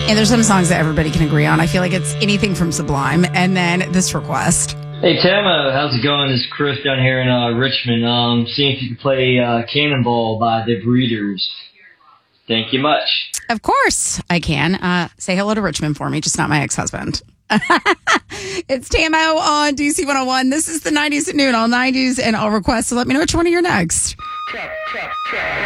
And there's some songs that everybody can agree on. I feel like it's anything from Sublime. And then this request. Hey, Tama, how's it going? It's Chris down here in Richmond. Seeing if you can play Cannonball by The Breeders. Thank you much. Of course I can. Say hello to Richmond for me, just not my ex-husband. It's Tamo on DC 101. This is the 90s at noon, all 90s and all requests. So let me know which one of you're next. Check.